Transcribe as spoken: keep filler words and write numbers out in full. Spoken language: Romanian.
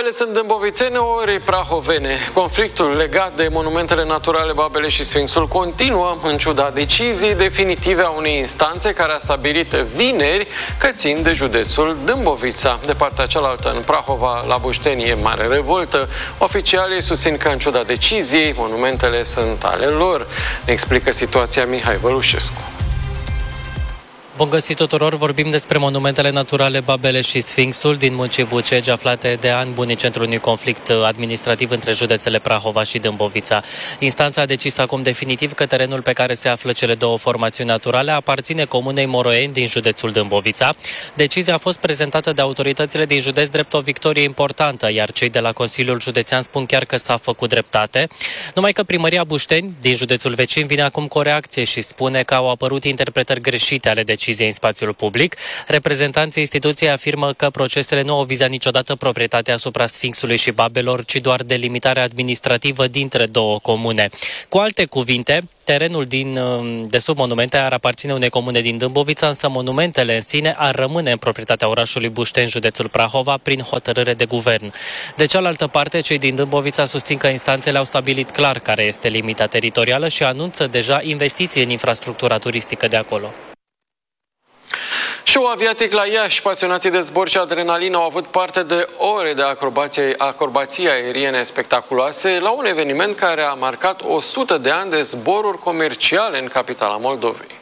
Babele sunt dâmbovițene ori prahovene. Conflictul legat de monumentele naturale Babele și Sfinxul continuă în ciuda decizii definitive a unei instanțe care a stabilit vineri că țin de județul Dâmbovița. De partea cealaltă, în Prahova, la Bușteni, e mare revoltă. Oficialii susțin că în ciuda deciziei, monumentele sunt ale lor. Ne explică situația Mihai Vălușescu. Bun găsit tuturor, vorbim despre monumentele naturale Babele și Sfinxul din Muncii Bucegi, aflate de ani buni în centrul unui conflict administrativ între județele Prahova și Dâmbovița. Instanța a decis acum definitiv că terenul pe care se află cele două formațiuni naturale aparține comunei Moroieni din județul Dâmbovița. Decizia a fost prezentată de autoritățile din județ drept o victorie importantă, iar cei de la Consiliul Județean spun chiar că s-a făcut dreptate. Numai că primăria Bușteni din județul vecin vine acum cu o reacție și spune că au apărut interpretări greșite ale deciziei în spațiul public. Reprezentanții instituției afirmă că procesele nu au vizat niciodată proprietatea asupra Sfinxului și Babelor, ci doar delimitarea administrativă dintre două comune. Cu alte cuvinte, terenul din, de sub monumente ar aparține unei comune din Dâmbovița, însă monumentele în sine ar rămâne în proprietatea orașului Bușteni, județul Prahova, prin hotărâre de guvern. De cealaltă parte, cei din Dâmbovița susțin că instanțele au stabilit clar care este limita teritorială și anunță deja investiții în infrastructura turistică de acolo. Show aviatic la Iași. Pasionații de zbor și adrenalină au avut parte de ore de acrobație, acrobații aeriene spectaculoase la un eveniment care a marcat o sută de ani de zboruri comerciale în capitala Moldovei.